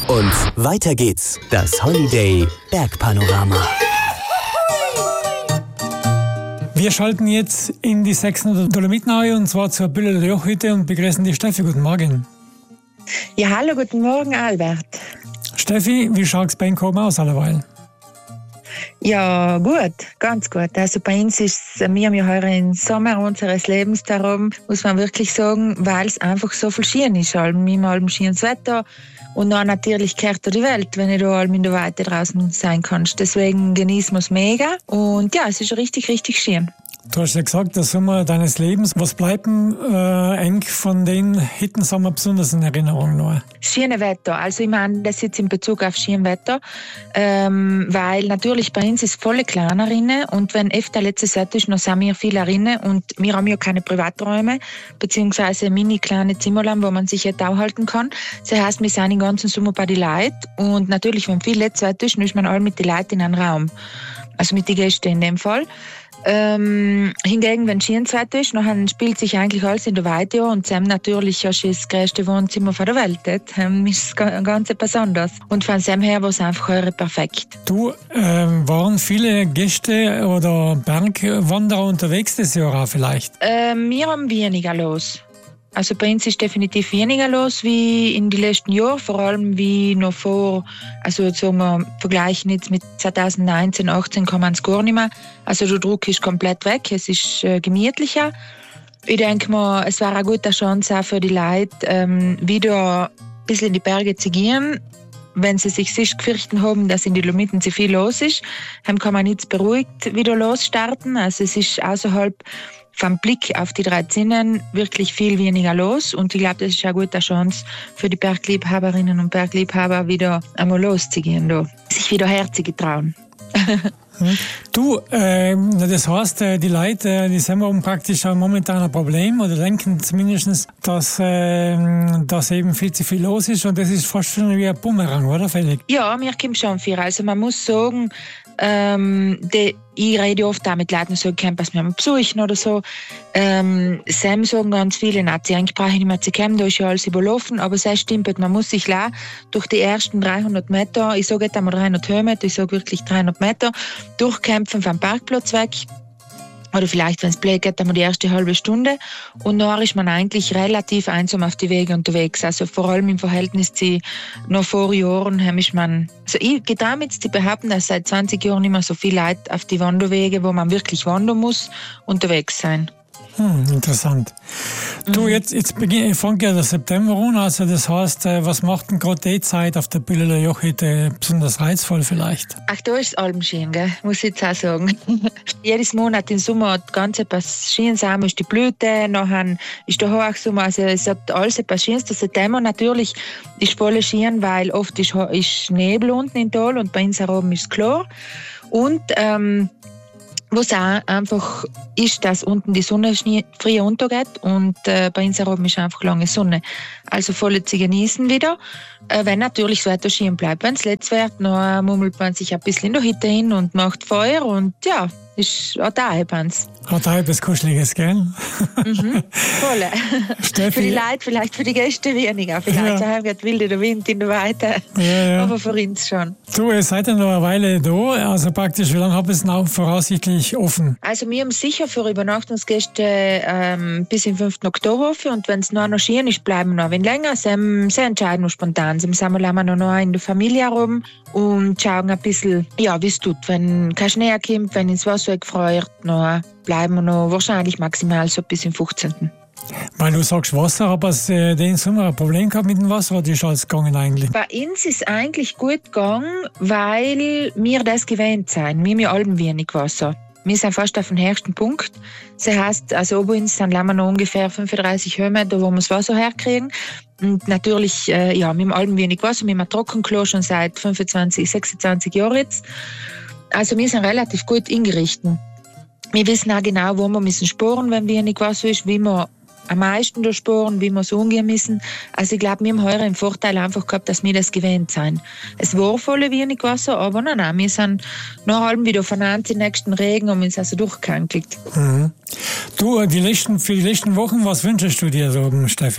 Und weiter geht's. Das Holiday Bergpanorama. Wir schalten jetzt in die 600 Dolomiten ein, und zwar zur Bülleler Jochhütte, und begrüßen die Steffi. Guten Morgen. Ja, hallo, guten Morgen, Albert. Steffi, wie schaut es bei Ihnen aus alleweil? Ja, gut, ganz gut. Also bei uns ist wir haben ja heuer im Sommer unseres Lebens, darum muss man wirklich sagen, weil es einfach so viel Schien ist. Wir haben schönes Wetter und dann natürlich gehört die Welt, wenn du da in der Weite draußen sein kannst. Deswegen genießen wir es mega und ja, es ist richtig, richtig schön. Du hast ja gesagt, der Sommer deines Lebens. Was bleibt eng von den Hittensommer besonders in Erinnerung noch? Schöne Wetter. Also ich meine, das jetzt in Bezug auf schönes Wetter, weil natürlich bei uns ist volle kleiner Rinne und wenn öfter letztes Wetter ist, noch sind wir viele Rinne und wir haben ja keine Privaträume, beziehungsweise mini kleine Zimmerlein, wo man sich jetzt aufhalten kann. Das heißt, wir sind den ganzen Sommer bei den Leuten und natürlich, wenn viel letztes Wetter ist, dann ist man alle mit den Leuten in einem Raum. Also mit den Gästen in dem Fall. Hingegen, wenn schönes Wetter ist, dann spielt sich eigentlich alles in der Weite an und Sam natürlich ist das größte Wohnzimmer der Welt. Das ist ganz besonders. Und von Sam her war es einfach perfekt. Du, waren viele Gäste oder Bergwanderer unterwegs das Jahr auch vielleicht? Wir haben weniger los. Also bei uns ist definitiv weniger los wie in den letzten Jahren, vor allem wie noch vor, also sagen wir, vergleichen jetzt mit 2019, 2018 kann man es gar nicht mehr. Also der Druck ist komplett weg, es ist gemütlicher. Ich denke mal, es wäre eine gute Chance auch für die Leute, wieder ein bisschen in die Berge zu gehen. Wenn sie sich gefürchtet haben, dass in den Dolomiten zu viel los ist, dann kann man jetzt beruhigt wieder losstarten. Also es ist außerhalb vom Blick auf die 3 Zinnen wirklich viel weniger los und ich glaube, das ist eine gute Chance für die Bergliebhaberinnen und Bergliebhaber, wieder einmal loszugehen, da. Sich wieder Herzen trauen. Du, das heißt, die Leute, die sind praktisch auch momentan ein Problem oder denken zumindest, dass eben viel zu viel los ist und das ist fast schon wie ein Bumerang, oder Felix? Ja, mir kommt schon viel. Also man muss sagen, ich rede oft auch mit Leuten, die sagen, dass wir mal besuchen oder so. Sam sagen ganz viele, sie eigentlich brauche ich nicht mehr zu kommen, da ist ja alles überlaufen, aber es stimmt, man muss sich durch die ersten 300 Meter, ich sage jetzt einmal 300 Höhenmeter, ich sage wirklich 300 Meter, durchkämpfen vom Parkplatz weg. Oder vielleicht, wenn es blöd geht, einmal die erste halbe Stunde. Und dann ist man eigentlich relativ einsam auf die Wege unterwegs. Also vor allem im Verhältnis zu noch vor Jahren ist man, also ich gehe mit zu behaupten, dass seit 20 Jahren nicht mehr so viele Leute auf die Wanderwege, wo man wirklich wandern muss, unterwegs sein. Interessant. Du, jetzt fängt ja der September an, also das heißt, was macht denn gerade die Zeit auf der Bülleler Jochhütte besonders reizvoll vielleicht? Ach, da ist allem schön, gell? Muss ich jetzt auch sagen. Jedes Monat im Sommer hat ganz etwas Schönes, einmal ist die Blüte, nachher ist der Hochsommer, also es hat alles etwas Schönes. Der September natürlich ist voll schön, weil oft ist Nebel unten im Tal und bei uns herum ist es klar. Und was auch einfach ist, dass unten die Sonne früher untergeht und bei uns herum ist einfach lange Sonne. Also voll zu genießen wieder, wenn natürlich das Wetter schön bleibt. Wenn es letzt wird, dann mummelt man sich ein bisschen in der Hütte hin und macht Feuer und ja, ist auch da etwas. Hat auch etwas Kuscheliges, gell? Voll. Für die Leute, vielleicht für die Gäste weniger. Vielleicht ja. Wird wild der Wind in der Weite. Ja. Aber für uns schon. Du, ihr seid ja noch eine Weile da. Also praktisch, wie lange habt ihr es noch voraussichtlich offen? Also wir haben sicher für Übernachtungsgäste bis zum 5. Oktober offen. Und wenn es noch schön ist, bleiben wir noch ein wenig länger. Sie entscheiden wir spontan. Sie sind wir noch in der Familie herum und schauen ein bisschen, ja, wie es tut. Wenn kein Schnee kommt, wenn ins Wasser gefriert, noch bleiben wir noch wahrscheinlich maximal so bis zum 15. Weil du sagst Wasser, aber hast du den Sommer ein Problem gehabt mit dem Wasser oder ist alles gegangen eigentlich? Bei uns ist es eigentlich gut gegangen, weil wir das gewöhnt sind. Wir haben ja alle wenig Wasser. Wir sind fast auf dem höchsten Punkt. Das heisst, also oben uns sind wir noch ungefähr 35 Höhenmeter, wo wir das Wasser herkriegen. Und natürlich, wir haben alle wenig Wasser. Wir haben ein Trockenklo schon seit 25, 26 Jahren jetzt. Also wir sind relativ gut eingerichtet. Wir wissen auch genau, wo wir müssen sparen, wenn wenig Wasser ist, wie wir am meisten durchsparen, wie wir so umgehen müssen. Also ich glaube, wir haben heuer einen Vorteil einfach gehabt, dass wir das gewöhnt sind. Es war voll wenig Wasser, aber nein, wir sind nach allem wieder von einem zum nächsten Regen und uns also durchgehankelt. Du, für die letzten Wochen, was wünschst du dir so, Steffi?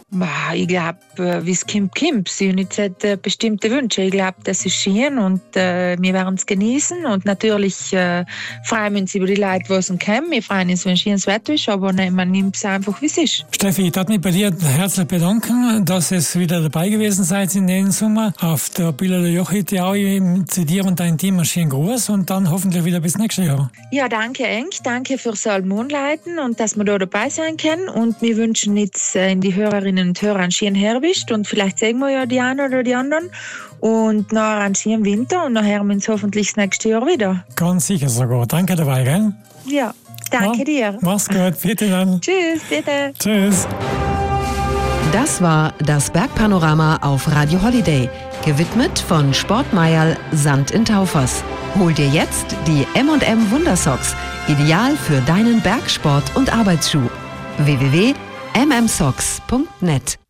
Ich glaube, wie es kommt. Sie haben nicht bestimmte Wünsche. Ich glaube, das ist schön und wir werden es genießen. Und natürlich freuen wir uns über die Leute, die es kommen. Wir freuen uns, wenn es schönes Wetter ist, aber nein, man nimmt es einfach, wie es ist. Steffi, ich darf mich bei dir herzlich bedanken, dass ihr wieder dabei gewesen seid in den Sommer auf der Billa der Jochite. Auch zu dir und dein Team einen schönen Gruß und dann hoffentlich wieder bis nächstes Jahr. Ja, danke, Enk. Danke fürs Salmonleiten und dass wir da dabei sein können. Und wir wünschen jetzt in die Hörerinnen und Hörer einen schönen Herbst und vielleicht sehen wir ja die einen oder die anderen und nachher einen schönen Winter und nachher hören wir uns hoffentlich das nächste Jahr wieder. Ganz sicher sogar. Danke dabei, gell? Ja, danke dir. Mach's gut, bitte dann. Tschüss, bitte. Tschüss. Das war das Bergpanorama auf Radio Holiday, gewidmet von Sportmeierl Sand in Taufers. Hol dir jetzt die M&M Wundersocks, ideal für deinen Bergsport- und Arbeitsschuh. www.mmsocks.net